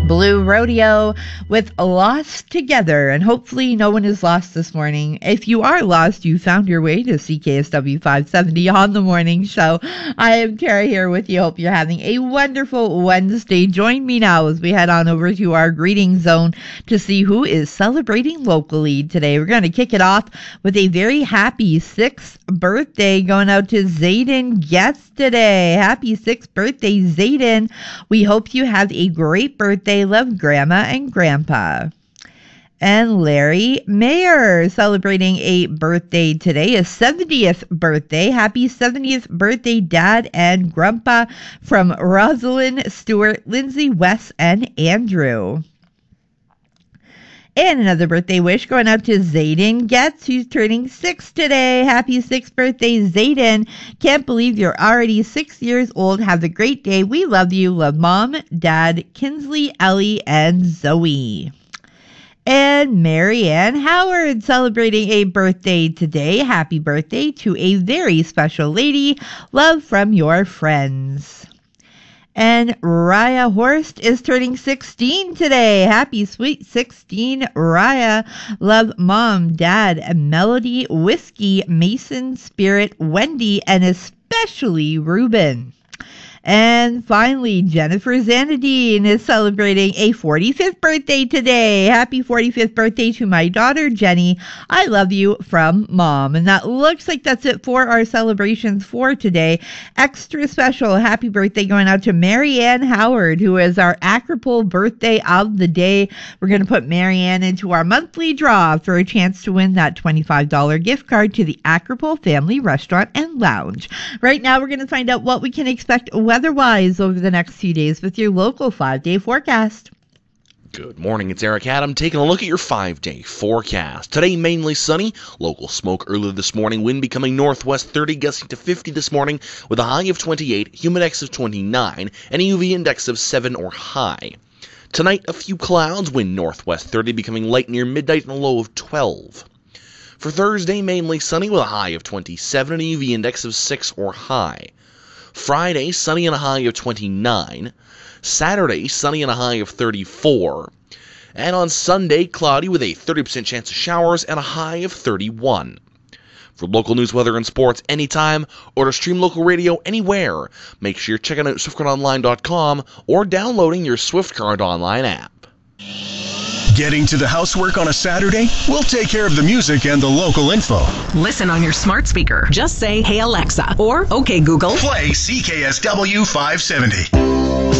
Blue Rodeo with Lost Together, and hopefully no one is lost this morning. If you are lost, you found your way to CKSW 570 on the morning show. I am Kara here with you. Hope you're having a wonderful Wednesday. Join me now as we head on over to our greeting zone to see who is celebrating locally today. We're going to kick it off with a very happy 6th birthday going out to Zayden Getz today. Happy 6th birthday, Zayden. We hope you have a great birthday. Love Grandma and Grandpa. And Larry Mayer celebrating a birthday today, a 70th birthday. Happy 70th birthday, Dad and Grandpa, from Rosalind, Stuart, Lindsay, Wes, and Andrew. And another birthday wish going out to Zayden Getz, who's turning 6 today. Happy 6th birthday, Zayden. Can't believe you're already 6 years old. Have a great day. We love you. Love Mom, Dad, Kinsley, Ellie, and Zoe. And Marianne Howard celebrating a birthday today. Happy birthday to a very special lady. Love from your friends. And Raya Horst is turning 16 today. Happy sweet 16, Raya. Love Mom, Dad, Melody, Whiskey, Mason, Spirit, Wendy, and especially Ruben. And finally, Jennifer Zanadine is celebrating a 45th birthday today. Happy 45th birthday to my daughter, Jenny. I love you from Mom. And that looks like that's it for our celebrations for today. Extra special happy birthday going out to Marianne Howard, who is our Acropole birthday of the day. We're going to put Marianne into our monthly draw for a chance to win that $25 gift card to the Acropole Family Restaurant and Lounge. Right now, we're going to find out what we can expect weather-wise over the next few days with your local 5-day forecast. Good morning, it's Eric Adam taking a look at your 5-day forecast. Today, mainly sunny, local smoke early this morning, wind becoming northwest 30, gusting to 50 this morning with a high of 28, humidex of 29, and a UV index of 7 or high. Tonight, a few clouds, wind northwest 30, becoming light near midnight and a low of 12. For Thursday, mainly sunny with a high of 27 and a UV index of 6 or high. Friday, sunny and a high of 29. Saturday, sunny and a high of 34. And on Sunday, cloudy with a 30% chance of showers and a high of 31. For local news, weather, and sports anytime, or to stream local radio anywhere, make sure you're checking out SwiftCardOnline.com or downloading your SwiftCard Online app. Getting to the housework on a Saturday? We'll take care of the music and the local info. Listen on your smart speaker. Just say, "Hey Alexa," or "Okay Google." Play CKSW 570.